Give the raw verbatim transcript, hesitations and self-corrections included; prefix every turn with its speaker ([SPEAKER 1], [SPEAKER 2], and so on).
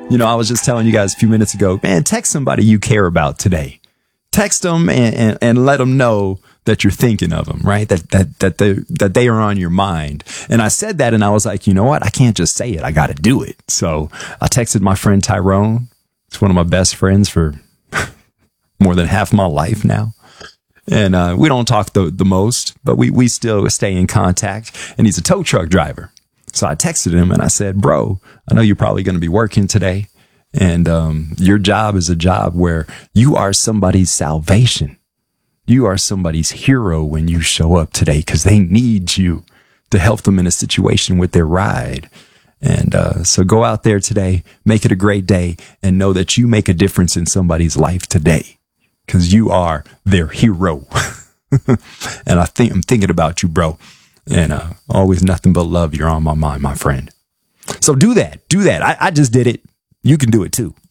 [SPEAKER 1] You know, I was just telling you guys a few minutes ago, man, text somebody you care about today. Text them and, and, and let them know that you're thinking of them, right? That, that, that they, that they are on your mind. And I said that and I was like, you know what? I can't just say it. I got to do it. So I texted my friend Tyrone. It's one of my best friends for more than half my life now. And, uh, we don't talk the, the most, but we, we still stay in contact, and he's a tow truck driver. So I texted him and I said, bro, I know you're probably going to be working today. And, um, your job is a job where you are somebody's salvation. You are somebody's hero when you show up today, because they need you to help them in a situation with their ride. And uh, so go out there today, make it a great day, and know that you make a difference in somebody's life today, because you are their hero. And I think I'm thinking about you, bro. And uh, always nothing but love. You're on my mind, my friend. So do that. Do that. I, I just did it. You can do it too.